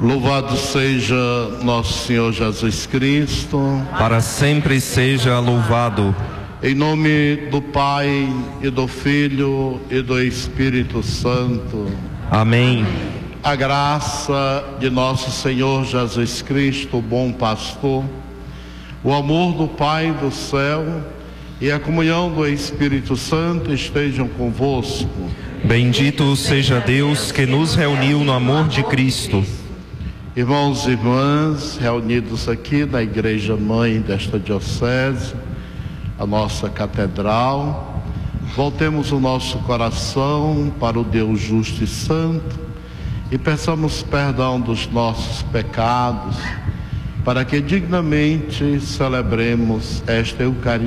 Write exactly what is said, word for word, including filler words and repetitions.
Louvado seja nosso Senhor Jesus Cristo. Para sempre seja louvado. Em nome do Pai, e do Filho, e do Espírito Santo. Amém. A graça de nosso Senhor Jesus Cristo, o bom pastor, o amor do Pai do céu e a comunhão do Espírito Santo estejam convosco. Bendito seja Deus que nos reuniu no amor de Cristo. Irmãos e irmãs, reunidos aqui na Igreja Mãe desta Diocese, a nossa Catedral, voltemos o nosso coração para o Deus justo e santo e peçamos perdão dos nossos pecados, para que dignamente celebremos esta Eucaristia